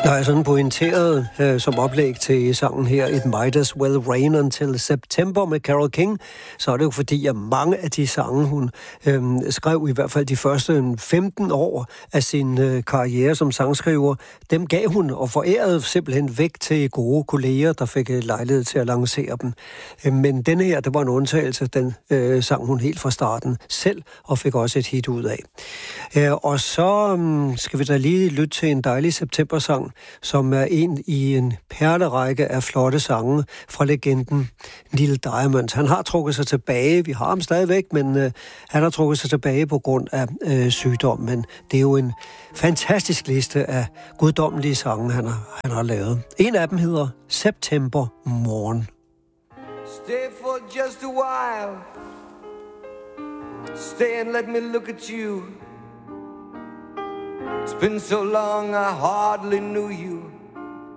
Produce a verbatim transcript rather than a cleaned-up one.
Når jeg sådan pointeret øh, som oplæg til sangen her, It Might As Well Rain Until September med Carole King, så er det jo fordi, at mange af de sange, hun øh, skrev i hvert fald de første femten år af sin øh, karriere som sangskriver, dem gav hun og forærede simpelthen væk til gode kolleger, der fik lejlighed til at lancere dem. Øh, men denne her, det var en undtagelse, den øh, sang hun helt fra starten selv, og fik også et hit ud af. Øh, og så øh, skal vi da lige lytte til en dejlig septembersang, som er en i en perlerække af flotte sange fra legenden Neil Diamond. Han har trukket sig tilbage, vi har ham stadigvæk, men øh, han har trukket sig tilbage på grund af øh, sygdom, men det er jo en fantastisk liste af guddommelige sange, han har, han har lavet. En af dem hedder September Morgen. Stay for just a while. Stay and let me look at you. It's been so long I hardly knew you.